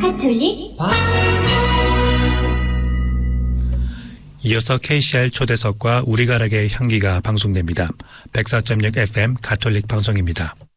가톨릭 이어서 KCR 초대석과 우리 가락의 향기가 방송됩니다. 104.6 FM 가톨릭 방송입니다.